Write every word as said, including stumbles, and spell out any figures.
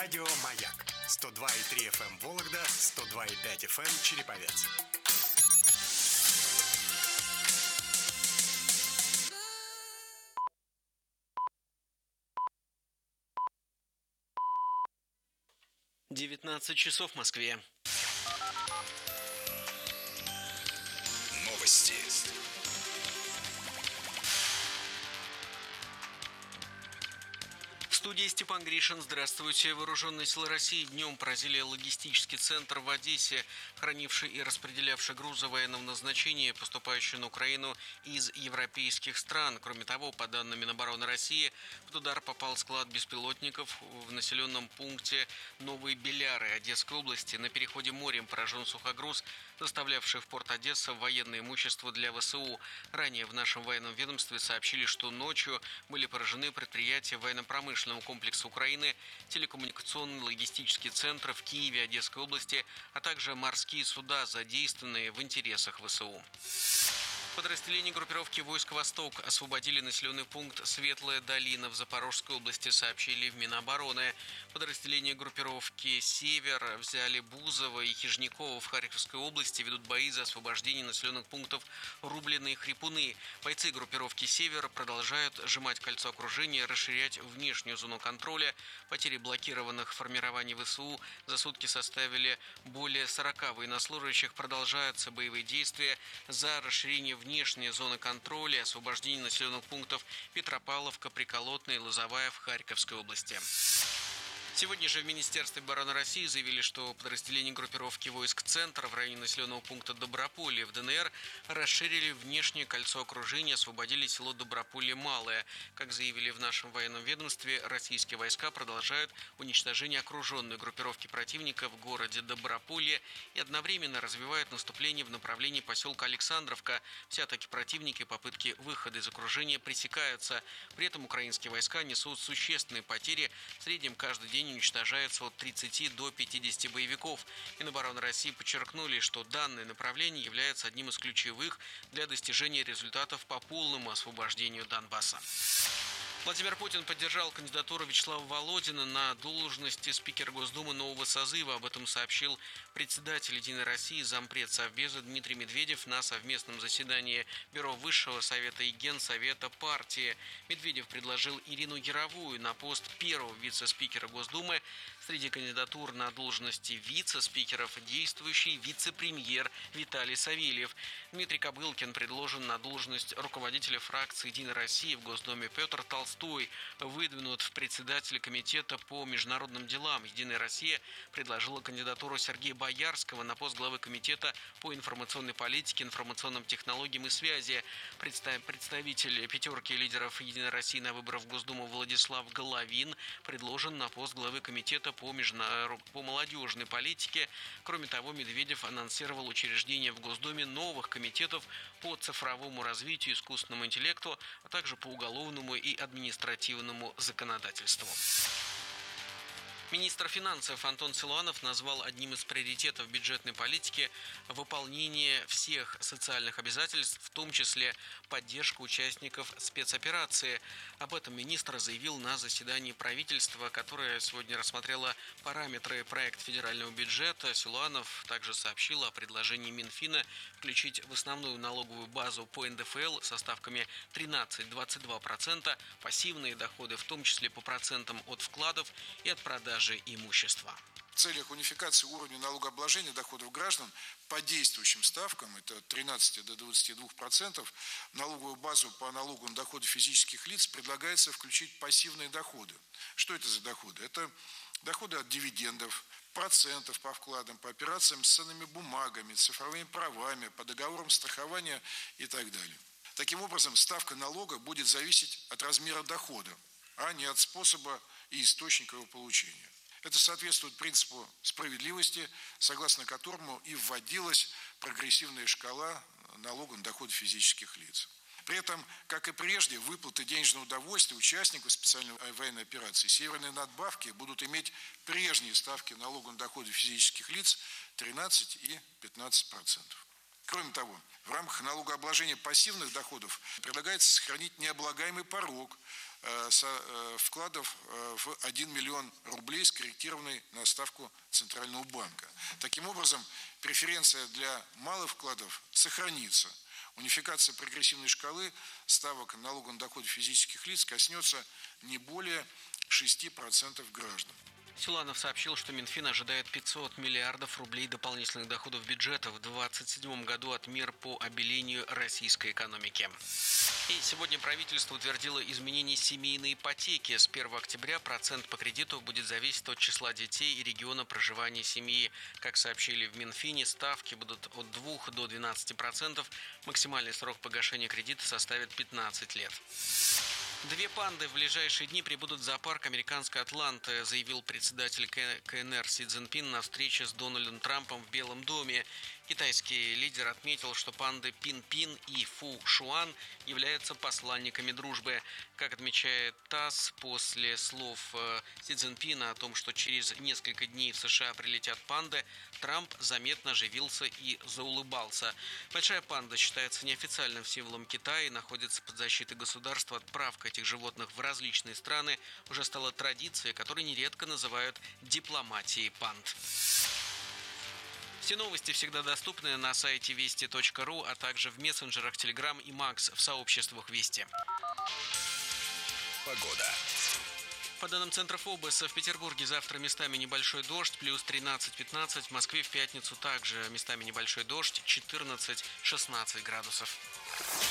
Радио «Маяк» сто два и три эф эм Вологда, сто два и пять эф эм Череповец. девятнадцать часов в Москве. Новости. В студии Степан Гришин. Здравствуйте. Вооруженные силы России днем поразили логистический центр в Одессе, хранивший и распределявший грузы военного назначения, поступающие на Украину из европейских стран. Кроме того, по данным Минобороны России, под удар попал склад беспилотников в населенном пункте Новые Беляры Одесской области. На переходе морем поражен сухогруз, доставлявший в порт Одесса военное имущество для вэ эс у. Ранее в нашем военном ведомстве сообщили, что ночью были поражены предприятия военно-промышленного комплекса Украины, телекоммуникационные логистические центры в Киеве, Одесской области, а также морские суда, задействованные в интересах вэ эс у. Подразделения группировки войск «Восток» освободили населенный пункт Светлая Долина в Запорожской области, сообщили в Минобороны. Подразделения группировки «Север» взяли Бузово и Хижниково в Харьковской области, ведут бои за освобождение населенных пунктов Рублино и Хрипуны. Бойцы группировки «Север» продолжают сжимать кольцо окружения, расширять внешнюю зону контроля. Потери блокированных формирований вэ эс у за сутки составили более сорока военнослужащих. Продолжаются боевые действия за расширение внешней зоны контроля и освобождение населенных пунктов Петропавловка, Приколотная и Лозовая в Харьковской области. Сегодня же в Министерстве обороны России заявили, что подразделения группировки войск «Центр» в районе населенного пункта Доброполье в дэ эн эр расширили внешнее кольцо окружения, освободили село Доброполье-Малое. Как заявили в нашем военном ведомстве, российские войска продолжают уничтожение окруженной группировки противника в городе Доброполье и одновременно развивают наступление в направлении поселка Александровка. Все атаки противника и попытки выхода из окружения пресекаются. При этом украинские войска несут существенные потери. В среднем каждый день уничтожается от тридцати до пятидесяти боевиков. Минобороны России подчеркнули, что данное направление является одним из ключевых для достижения результатов по полному освобождению Донбасса. Владимир Путин поддержал кандидатуру Вячеслава Володина на должности спикера Госдумы нового созыва. Об этом сообщил председатель «Единой России», зампред Совбеза Дмитрий Медведев на совместном заседании Бюро Высшего Совета и Генсовета партии. Медведев предложил Ирину Яровую на пост первого вице-спикера Госдумы. Среди кандидатур на должности вице-спикеров действующий вице-премьер Виталий Савельев. Дмитрий Кобылкин предложен на должность руководителя фракции «Единой России» в Госдуме. Петр Толстой выдвинут в председателя комитета по международным делам. «Единая Россия» предложила кандидатуру Сергея Боярского на пост главы комитета по информационной политике, информационным технологиям и связи. Представитель пятерки лидеров «Единой России» на выборах в Госдуму Владислав Головин предложен на пост главы комитета по, международ... по молодежной политике. Кроме того, Медведев анонсировал учреждение в Госдуме новых комитетов по цифровому развитию, искусственному интеллекту, а также по уголовному и административному законодательству. Министр финансов Антон Силуанов назвал одним из приоритетов бюджетной политики выполнение всех социальных обязательств, в том числе поддержку участников спецоперации. Об этом министр заявил на заседании правительства, которое сегодня рассмотрело параметры проекта федерального бюджета. Силуанов также сообщил о предложении Минфина включить в основную налоговую базу по эн дэ эф эл со ставками тринадцать - двадцать два процента пассивные доходы, в том числе по процентам от вкладов и от продажи имущества. В целях унификации уровня налогообложения доходов граждан по действующим ставкам, это от тринадцати до двадцати двух процентов, в налоговую базу по налогу на доходы физических лиц предлагается включить пассивные доходы. Что это за доходы? Это доходы от дивидендов, процентов по вкладам, по операциям с ценными бумагами, цифровыми правами, по договорам страхования и так далее. Таким образом, ставка налога будет зависеть от размера дохода, а не от способа и источника его получения. Это соответствует принципу справедливости, согласно которому и вводилась прогрессивная шкала налога на доходы физических лиц. При этом, как и прежде, выплаты денежного удовольствия участников специальной военной операции «Северные надбавки» будут иметь прежние ставки налога на доходы физических лиц тринадцать и пятнадцать процентов. Кроме того, в рамках налогообложения пассивных доходов предлагается сохранить необлагаемый порог вкладов в один миллион рублей, скорректированной на ставку Центрального банка. Таким образом, преференция для малых вкладов сохранится. Унификация прогрессивной шкалы ставок налога на доходы физических лиц коснется не более шести процентов граждан. Силуанов сообщил, что Минфин ожидает пятьсот миллиардов рублей дополнительных доходов бюджета в две тысячи двадцать седьмом году от мер по обелению российской экономики. И сегодня правительство утвердило изменение семейной ипотеки. С первого октября процент по кредиту будет зависеть от числа детей и региона проживания семьи. Как сообщили в Минфине, ставки будут от двух до двенадцати процентов. Максимальный срок погашения кредита составит пятнадцать лет. Две панды в ближайшие дни прибудут в зоопарк американской Атланты, заявил председатель КНР Си Цзиньпин на встрече с Дональдом Трампом в Белом доме. Китайский лидер отметил, что панды Пин-Пин и Фу-Шуан являются посланниками дружбы. Как отмечает ТАСС, после слов Си Цзиньпина о том, что через несколько дней в США прилетят панды, Трамп заметно оживился и заулыбался. Большая панда считается неофициальным символом Китая и находится под защитой государства. Отправка этих животных в различные страны уже стала традицией, которую нередко называют дипломатией панд. Все новости всегда доступны на сайте вести точка ру, а также в мессенджерах Telegram и Макс в сообществах Вести. Погода. По данным Центра ФОБОСа, в Петербурге завтра местами небольшой дождь, плюс тринадцать-пятнадцать. В Москве в пятницу также местами небольшой дождь, четырнадцать-шестнадцать градусов.